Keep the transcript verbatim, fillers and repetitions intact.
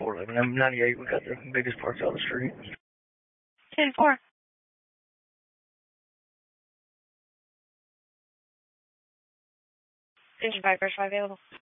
four eleven M ninety-eight, we got the biggest parts on the street. ten four. Station five, first five available.